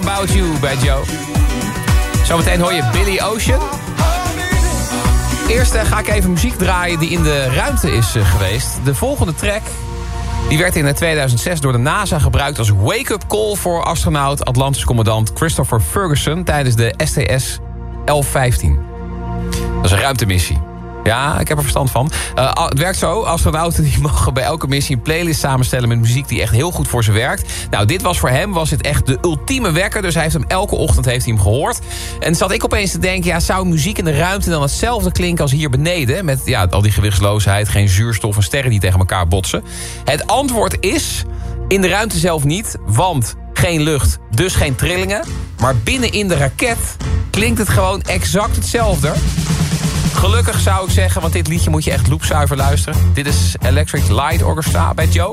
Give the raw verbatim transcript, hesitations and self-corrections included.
About You bij Joe. Zometeen hoor je Billy Ocean. Eerst uh, ga ik even muziek draaien die in de ruimte is uh, geweest. De volgende track die werd in tweeduizend zes door de NASA gebruikt als wake-up call voor astronaut Atlantische commandant Christopher Ferguson tijdens de S T S elf vijftien. Dat is een ruimtemissie. Ja, ik heb er verstand van. Uh, het werkt zo. Astronauten die mogen bij elke missie een playlist samenstellen met muziek die echt heel goed voor ze werkt. Nou, dit was voor hem was het echt de ultieme wekker. Dus hij heeft hem elke ochtend heeft hij hem gehoord. En zat ik opeens te denken, ja, zou muziek in de ruimte dan hetzelfde klinken als hier beneden? Met ja, al die gewichtsloosheid, geen zuurstof en sterren die tegen elkaar botsen. Het antwoord is in de ruimte zelf niet, want geen lucht, dus geen trillingen. Maar binnen in de raket klinkt het gewoon exact hetzelfde. Gelukkig zou ik zeggen, want dit liedje moet je echt loopzuiver luisteren. Dit is Electric Light Orchestra bij Joe.